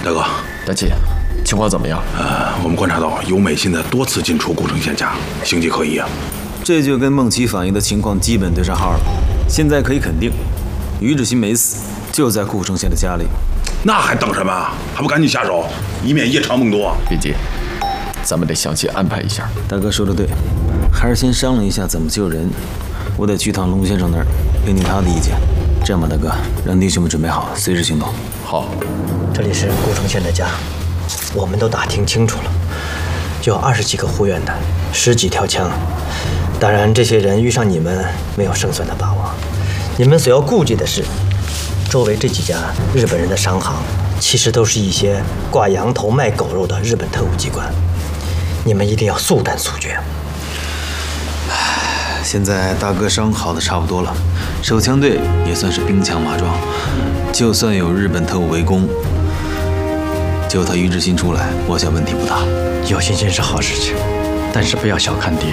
大哥， 大姐，情况怎么样？ 我们观察到尤美现在多次进出顾城县家，形迹可疑啊。 这就跟孟琪反映的情况基本对上号了。现在可以肯定，于志新没死，就在顾城县的家里。 那还等什么啊？还不赶紧下手，以免夜长梦多啊！ 别急，咱们得详细安排一下。 大哥说的对，还是先商量一下怎么救人。我得去趟龙先生那儿，听听他的意见。这样吧，大哥，让弟兄们准备好，随时行动。 好， 这里是顾城县的家，我们都打听清楚了，有20几个护院的，10几条枪。当然，这些人遇上你们没有胜算的把握。你们所要顾忌的是，周围这几家日本人的商行，其实都是一些挂羊头卖狗肉的日本特务机关。你们一定要速战速决。 现在大哥伤好的差不多了，手枪队也算是兵强马壮，就算有日本特务围攻，救他于志新出来，我想问题不大。 有信心是好事情，但是不要小看敌